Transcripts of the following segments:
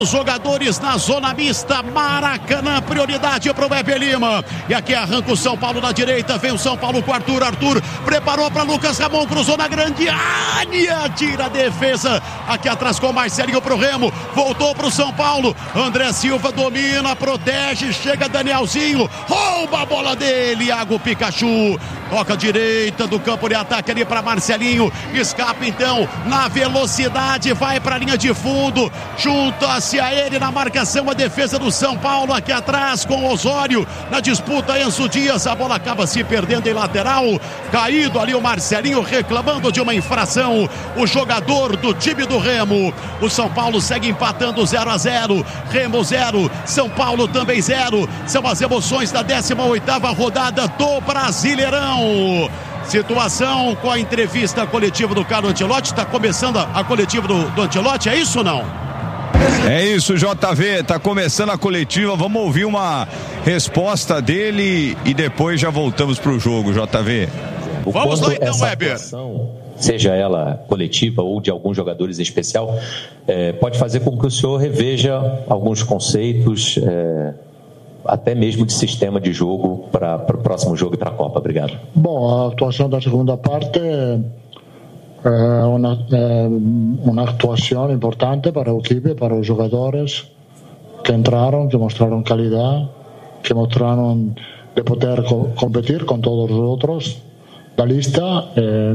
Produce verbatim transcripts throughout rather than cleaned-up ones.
Os jogadores na zona mista, Maracanã, prioridade para o Weber Lima. E aqui arranca o São Paulo na direita, vem o São Paulo com Arthur, Arthur preparou para Lucas Ramon, cruzou na grande área, tira a defesa, aqui atrás com o Marcelinho para o Remo, voltou para o São Paulo, André Silva domina, protege, chega Danielzinho, rouba a bola dele, Iago Pikachu, toca a direita do campo de ataque ali para Marcelinho, escapa então na velocidade, vai para a linha de fundo, junta-se a ele na marcação, a defesa do São Paulo aqui atrás com o Osório, na disputa Enzo Dias, a bola acaba se perdendo em lateral, caído ali o Marcelinho reclamando de uma infração, o jogador do time do Remo. O São Paulo segue empatando zero a zero, Remo zero, São Paulo também zero, são as emoções da décima oitava rodada do Brasileirão. Situação com a entrevista coletiva do Carlo Ancelotti, está começando a, a coletiva do, do Ancelotti, é isso ou não? É isso, J V, tá começando a coletiva, vamos ouvir uma resposta dele e depois já voltamos pro jogo, J V. Vamos lá então, Weber. Seja ela coletiva ou de alguns jogadores em especial, é, pode fazer com que o senhor reveja alguns conceitos, é, até mesmo de sistema de jogo para o próximo jogo e para a Copa. Obrigado. Bom, a atuação da segunda parte é uma, é uma atuação importante para a equipe, para os jogadores que entraram, que mostraram qualidade, que mostraram de poder co- competir com todos os outros da lista, eh,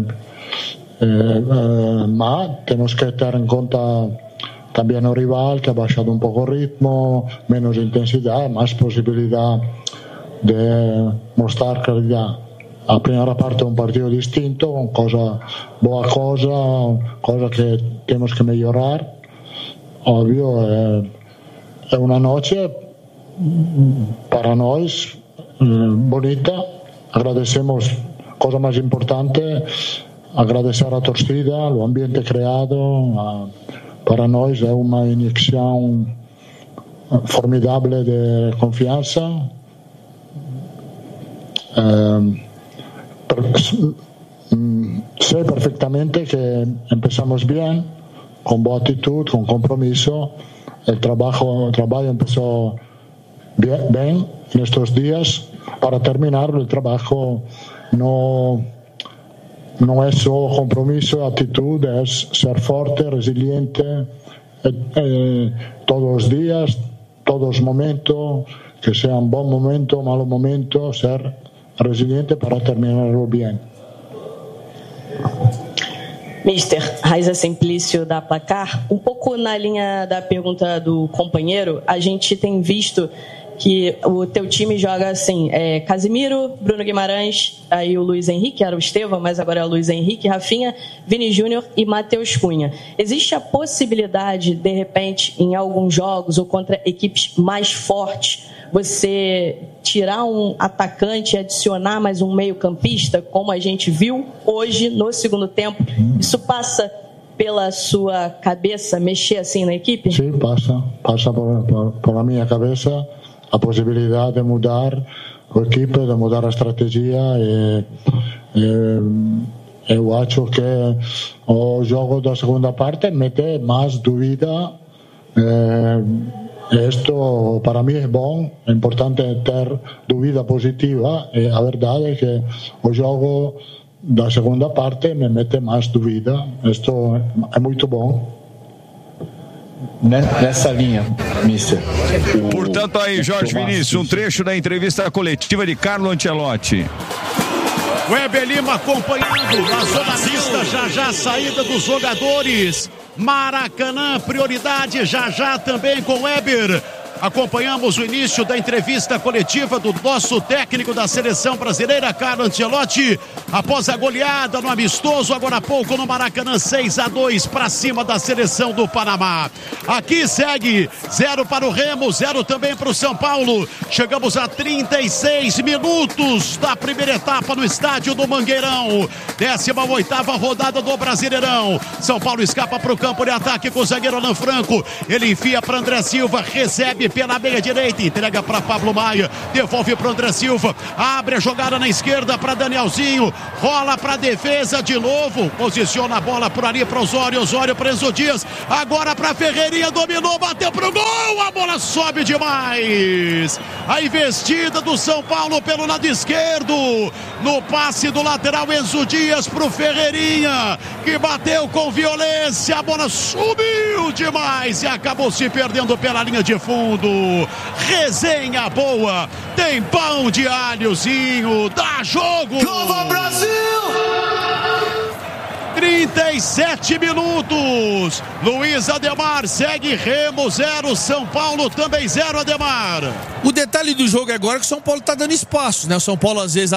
eh, mas temos que ter em conta também o rival que ha baixado um pouco o ritmo, menos intensidade, mais possibilidade de mostrar qualidade. A primeira parte é um partido distinto, uma coisa, boa coisa, coisa que temos que melhorar. Óbvio, é, é uma noite para nós bonita. Agradecemos, coisa mais importante, agradecer a torcida, o ambiente criado. A, para nós é uma injeção formidável de confiança. É, sei perfeitamente que empezamos bem, com boa atitude, com compromisso. O trabalho, o trabalho começou bem, bem nestes dias. Para terminar, o trabalho não, não é só compromisso, atitude, é ser forte, resiliente, é, é, todos os dias, todos os momentos, que seja um bom momento, um mau momento, ser resiliente para terminar bem. Mister Raiza Simplício da Placar, um pouco na linha da pergunta do companheiro, a gente tem visto que o teu time joga assim, é, Casimiro, Bruno Guimarães, aí o Luiz Henrique, era o Estevão, mas agora é o Luiz Henrique, Rafinha, Vini Júnior e Matheus Cunha. Existe a possibilidade, de repente, em alguns jogos ou contra equipes mais fortes, você tirar um atacante e adicionar mais um meio-campista, como a gente viu hoje no segundo tempo? Isso passa pela sua cabeça, mexer assim na equipe? Sim, passa. Passa por, por, por a minha cabeça a possibilidade de mudar a equipe, de mudar a estratégia. E, e, eu acho que o jogo da segunda parte mete mais dúvida. Isto para mim é bom, é importante ter dúvida positiva. E a verdade é que o jogo da segunda parte me mete mais dúvida. Isto é muito bom. Nessa linha, mister. O... Portanto, aí, Jorge Vinícius, um trecho da entrevista coletiva de Carlo Ancelotti. Weber Lima acompanhando na zona mista, já já a saída dos jogadores. Maracanã, prioridade, já já também com Weber. Acompanhamos o início da entrevista coletiva do nosso técnico da seleção brasileira, Carlo Ancelotti, após a goleada no amistoso, agora há pouco no Maracanã, seis a dois para cima da seleção do Panamá. Aqui segue zero para o Remo, zero também para o São Paulo. Chegamos a trinta e seis minutos da primeira etapa no estádio do Mangueirão. décima oitava rodada do Brasileirão. São Paulo escapa para o campo de ataque com o zagueiro Alan Franco. Ele enfia para André Silva, recebe Recebe pela meia direita, entrega para Pablo Maia, devolve para André Silva, abre a jogada na esquerda para Danielzinho, rola para a defesa de novo, posiciona a bola por ali para Osório, Osório para Enzo Dias, agora para Ferreirinha, dominou, bateu pro gol, a bola sobe demais. A investida do São Paulo pelo lado esquerdo, no passe do lateral Enzo Dias pro Ferreirinha, que bateu com violência, a bola subiu demais e acabou se perdendo pela linha de fundo. Resenha boa, tem pão de alhozinho, dá jogo. Nova Brasil! trinta e sete minutos. Luiz Ademar segue Remo zero, São Paulo também zero, Ademar. O detalhe do jogo agora é que o São Paulo está dando espaço, né? O São Paulo às vezes